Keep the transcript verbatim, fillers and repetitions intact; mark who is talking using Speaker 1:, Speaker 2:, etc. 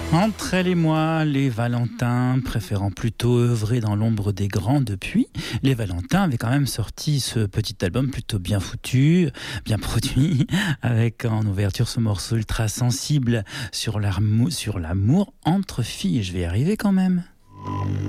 Speaker 1: Entre elle et moi, les Valentins, préférant plutôt œuvrer dans l'ombre des grands depuis, les Valentins avaient quand même sorti ce petit album plutôt bien foutu, bien produit, avec en ouverture ce morceau ultra sensible sur l'amour, sur l'amour entre filles. Je vais y arriver quand même.